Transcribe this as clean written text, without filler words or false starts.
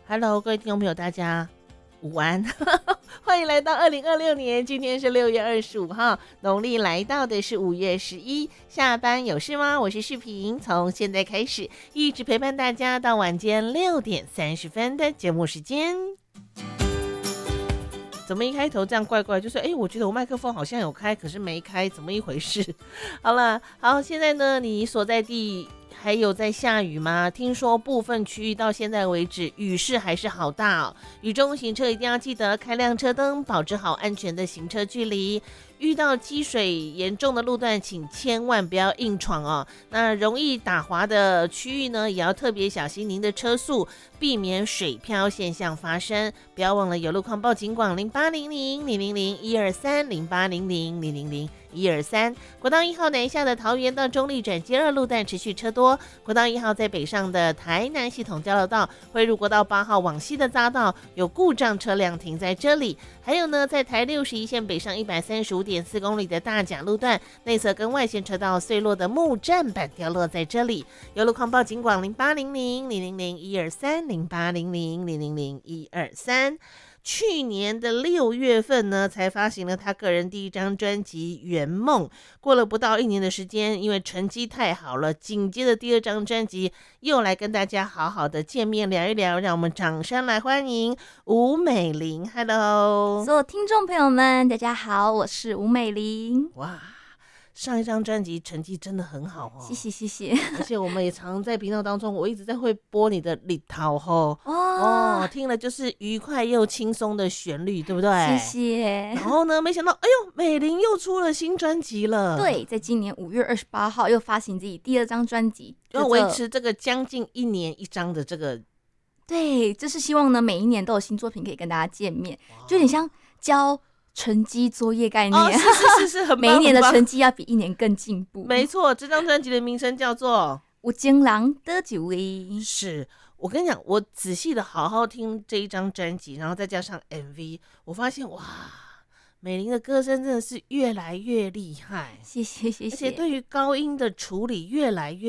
Hello， 各位听众朋友，大家午安，欢迎来到2026年，今天是6月25号，农历来到的是5月11。下班有事吗？我是世平，从现在开始一直陪伴大家到晚间6点30分的节目时间。怎么一开头这样怪怪？就是我觉得我麦克风好像有开，可是没开，怎么一回事？好了，好，现在呢，你所在地还有在下雨吗？听说部分区域到现在为止雨势还是好大哦。雨中行车一定要记得开亮车灯，保持好安全的行车距离。遇到积水严重的路段，请千万不要硬闯哦。那容易打滑的区域呢，也要特别小心您的车速，避免水漂现象发生。不要忘了有路况报警广0800-000-123-0800-000-123。国道1号南下的桃园到中立转接2路段持续车多。国道1号在北上的台南系统交流道汇入国道8号往西的匝道有故障车辆停在这里。还有呢，在台61线北上135.4公里的大甲路段内侧跟外线车道碎落的木栈板掉落在这里。有路况报警广0800-000-123-0800-000-123。去年的6月份呢，才发行了他个人第一张专辑《圆梦》。过了不到1年的时间，因为成绩太好了，紧接着第2张专辑又来跟大家好好的见面聊一聊。让我们掌声来欢迎吴美玲。Hello， 所有听众朋友们，大家好，我是吴美玲。 哇，上一张专辑成绩真的很好哦， 谢谢谢谢。 而且我们也常在频道当中，我一直在会播你的里头听了就是愉快又轻松的旋律，对不对？ 谢谢。 然后呢，没想到，美玲又出了新专辑了。 对，在今年5月28号又发行自己第2张专辑， 要维持这个将近1年1张的这个。 对，就是希望呢，每一年都有新作品可以跟大家见面，就有点像交成绩作业概念。 是，很棒。 每一年的成绩要比1年更进步。 没错，这张专辑的名称叫做有情人得一位。 是，我跟你讲，我仔细的好好听这一张专辑，然后再加上 MV， 我发现哇，美玲的歌声真的是越来越厉害。 谢谢谢谢。 而且对于高音的处理越来越